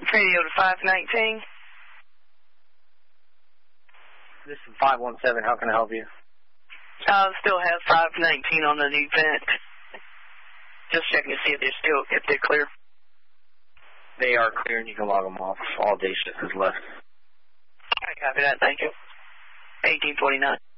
Radio to 519. This is 517. How can I help you? Still have 519 on the new vent. Just checking to see if they're clear. They are clear, and you can log them off. All day shift is left. I copy that. Thank you. 1849.